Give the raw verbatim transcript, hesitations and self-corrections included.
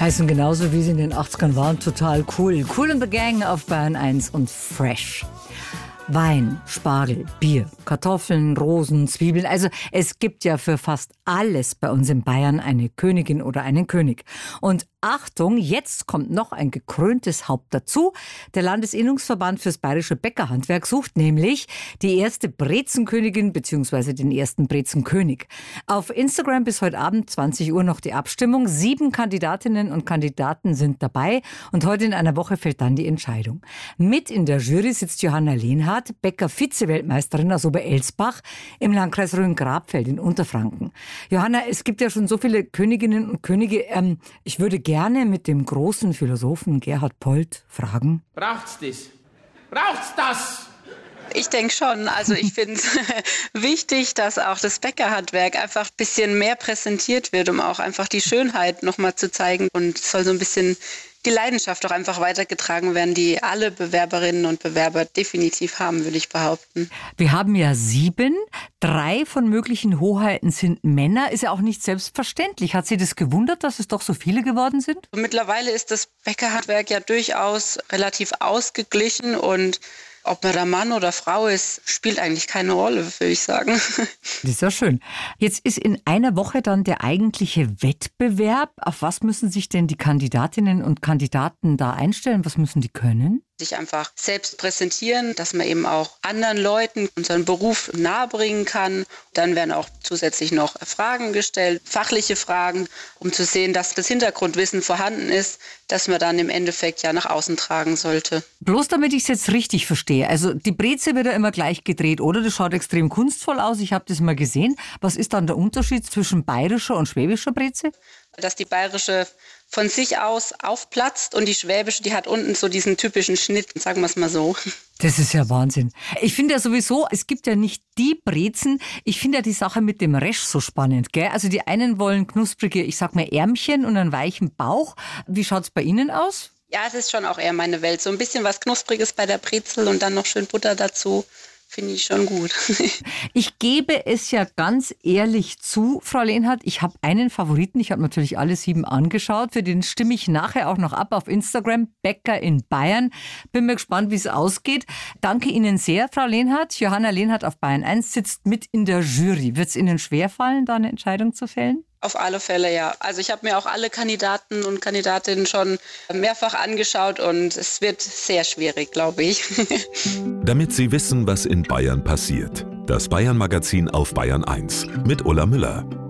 Heißen genauso, wie sie in den achtzigern waren, total cool. Cool in the Gang auf Bayern eins und fresh. Wein, Spargel, Bier, Kartoffeln, Rosen, Zwiebeln. Also es gibt ja für fast alles bei uns in Bayern eine Königin oder einen König. Und Achtung, jetzt kommt noch ein gekröntes Haupt dazu. Der Landesinnungsverband fürs bayerische Bäckerhandwerk sucht nämlich die erste Brezenkönigin bzw. den ersten Brezenkönig. Auf Instagram bis heute Abend zwanzig Uhr noch die Abstimmung. Sieben Kandidatinnen und Kandidaten sind dabei und heute in einer Woche fällt dann die Entscheidung. Mit in der Jury sitzt Johanna Lehnhardt, Bäcker-Vize-Weltmeisterin aus Oberelsbach im Landkreis Rhön-Grabfeld in Unterfranken. Johanna, es gibt ja schon so viele Königinnen und Könige. Ähm, ich würde gerne mit dem großen Philosophen Gerhard Polt fragen. Braucht's das? Braucht's das? Ich denke schon. Also ich finde es wichtig, dass auch das Bäckerhandwerk einfach ein bisschen mehr präsentiert wird, um auch einfach die Schönheit nochmal zu zeigen. Und es soll so ein bisschen die Leidenschaft auch einfach weitergetragen werden, die alle Bewerberinnen und Bewerber definitiv haben, würde ich behaupten. Wir haben ja sieben. Drei von möglichen Hoheiten sind Männer. Ist ja auch nicht selbstverständlich. Hat Sie das gewundert, dass es doch so viele geworden sind? Mittlerweile ist das Bäckerhandwerk ja durchaus relativ ausgeglichen und ob man da Mann oder Frau ist, spielt eigentlich keine Rolle, würde ich sagen. Das ist ja schön. Jetzt ist in einer Woche dann der eigentliche Wettbewerb. Auf was müssen sich denn die Kandidatinnen und Kandidaten da einstellen? Was müssen die können? Sich einfach selbst präsentieren, dass man eben auch anderen Leuten unseren Beruf nahebringen kann. Dann werden auch zusätzlich noch Fragen gestellt, fachliche Fragen, um zu sehen, dass das Hintergrundwissen vorhanden ist, das man dann im Endeffekt ja nach außen tragen sollte. Bloß damit ich es jetzt richtig verstehe. Also die Breze wird ja immer gleich gedreht, oder? Das schaut extrem kunstvoll aus. Ich habe das mal gesehen. Was ist dann der Unterschied zwischen bayerischer und schwäbischer Breze? Dass die bayerische von sich aus aufplatzt und die schwäbische, die hat unten so diesen typischen Schnitt, sagen wir es mal so. Das ist ja Wahnsinn. Ich finde ja sowieso, es gibt ja nicht die Brezen. Ich finde ja die Sache mit dem Resch so spannend, gell? Also die einen wollen knusprige, ich sag mal Ärmchen und einen weichen Bauch. Wie schaut's bei Ihnen aus? Ja, es ist schon auch eher meine Welt. So ein bisschen was Knuspriges bei der Brezel und dann noch schön Butter dazu. Finde ich schon gut. Ich gebe es ja ganz ehrlich zu, Frau Lehnhardt, ich habe einen Favoriten. Ich habe natürlich alle sieben angeschaut. Für den stimme ich nachher auch noch ab auf Instagram, Bäcker in Bayern. Bin mir gespannt, wie es ausgeht. Danke Ihnen sehr, Frau Lehnhardt. Johanna Lehnhardt auf Bayern eins sitzt mit in der Jury. Wird es Ihnen schwerfallen, da eine Entscheidung zu fällen? Auf alle Fälle, ja. Also ich habe mir auch alle Kandidaten und Kandidatinnen schon mehrfach angeschaut und es wird sehr schwierig, glaube ich. Damit Sie wissen, was in Bayern passiert. Das Bayern-Magazin auf Bayern eins mit Ulla Müller.